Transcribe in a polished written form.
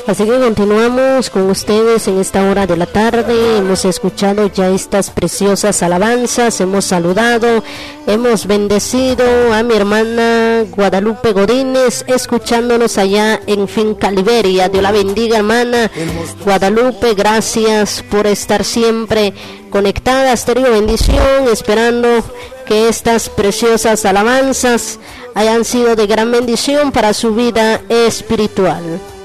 Así que continuamos con ustedes en esta hora de la tarde. Hemos escuchado ya estas preciosas alabanzas, hemos saludado, hemos bendecido a mi hermana Guadalupe Godínez, escuchándonos allá en Finca Liberia. Dios la bendiga, hermana Guadalupe, gracias por estar siempre conectada. Estéreo bendición, esperando que estas preciosas alabanzas hayan sido de gran bendición para su vida espiritual.